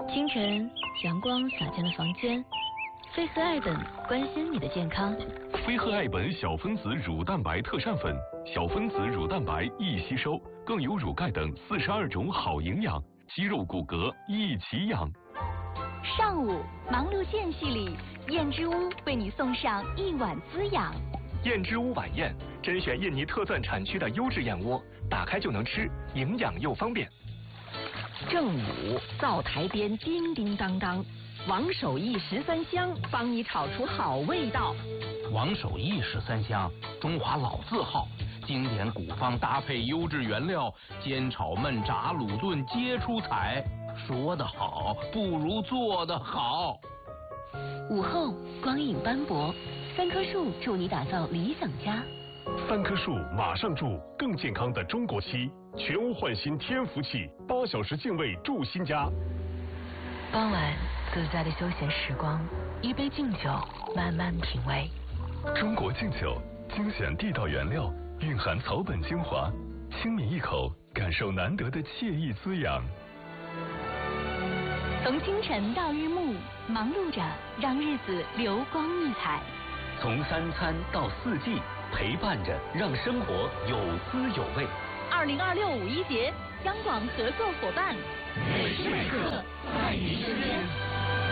清晨，阳光洒进了房间，飞鹤爱本关心你的健康。 飞鹤爱本小分子乳蛋白特膳粉，小分子乳蛋白易吸收，更有乳钙等42种好营养，肌肉骨骼一起养。 上午忙碌间隙里，燕之屋为你送上一碗滋养。 燕之屋晚宴甄选印尼特钻产区的优质燕窝，打开就能吃，营养又方便。 正午灶台边叮叮当当，王守义13香帮你炒出好味道。 王守义13香，中华老字号，经典古方搭配优质原料，煎炒焖炸卤炖皆出彩。说得好，不如做得好。 午后光影斑驳，3棵树助你打造理想家。 3棵树马上住更健康的中国漆，全屋焕新天福气，8小时净味住新家。 傍晚自在的休闲时光，一杯敬酒，慢慢品味。 中国敬酒，精选地道原料，蕴含草本精华，轻抿一口，感受难得的惬意滋养。 从清晨到日暮，忙碌着让日子流光溢彩。 从3餐到4季，陪伴着让生活有滋有味。 2026五一节，央广合作伙伴， 每时每刻在你身边。